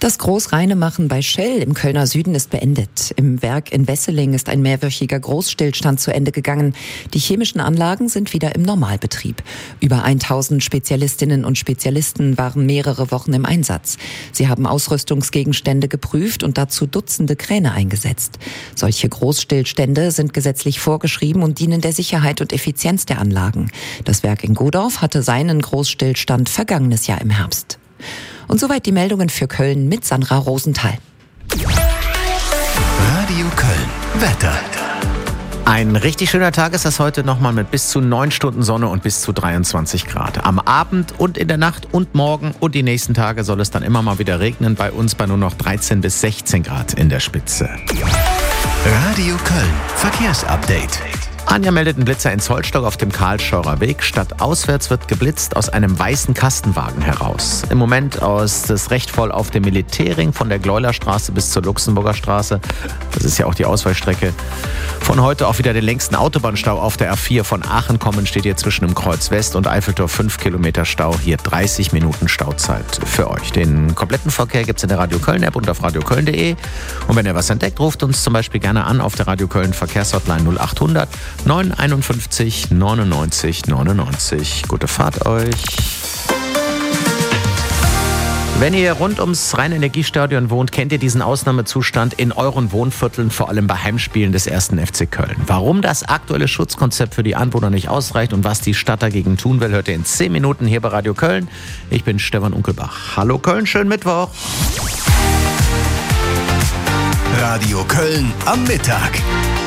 Das Großreinemachen bei Shell im Kölner Süden ist beendet. Im Werk in Wesseling ist ein mehrwöchiger Großstillstand zu Ende gegangen. Die chemischen Anlagen sind wieder im Normalbetrieb. Über 1000 Spezialistinnen und Spezialisten waren mehrere Wochen im Einsatz. Sie haben Ausrüstungsgegenstände geprüft und dazu Dutzende Kräne eingesetzt. Solche Großstillstände sind gesetzlich vorgeschrieben und dienen der Sicherheit und Effizienz der Anlagen. Das Werk in Godorf hatte seinen Großstillstand vergangenes Jahr im Herbst. Und soweit die Meldungen für Köln mit Sandra Rosenthal. Radio Köln. Wetter. Ein richtig schöner Tag ist das heute nochmal mit bis zu 9 Stunden Sonne und bis zu 23 Grad. Am Abend und in der Nacht und morgen und die nächsten Tage soll es dann immer mal wieder regnen. Bei uns bei nur noch 13 bis 16 Grad in der Spitze. Radio Köln. Verkehrsupdate. Anja meldet einen Blitzer in Zollstock auf dem Karlscheurer Weg. Stadtauswärts wird geblitzt aus einem weißen Kastenwagen heraus. Im Moment ist es recht voll auf dem Militärring von der Gleulerstraße bis zur Luxemburger Straße. Das ist ja auch die Ausweichstrecke. Von heute auch wieder den längsten Autobahnstau auf der A4 von Aachen kommen, steht hier zwischen dem Kreuz West und Eiffeltor 5 Kilometer Stau. Hier 30 Minuten Stauzeit für euch. Den kompletten Verkehr gibt es in der Radio Köln App und auf radioköln.de. Und wenn ihr was entdeckt, ruft uns zum Beispiel gerne an auf der Radio Köln Verkehrshotline 0800 951 99 99. Gute Fahrt euch. Wenn ihr rund ums Rhein-Energiestadion wohnt, kennt ihr diesen Ausnahmezustand in euren Wohnvierteln, vor allem bei Heimspielen des 1. FC Köln. Warum das aktuelle Schutzkonzept für die Anwohner nicht ausreicht und was die Stadt dagegen tun will, hört ihr in 10 Minuten hier bei Radio Köln. Ich bin Stefan Unkelbach. Hallo Köln, schönen Mittwoch. Radio Köln am Mittag.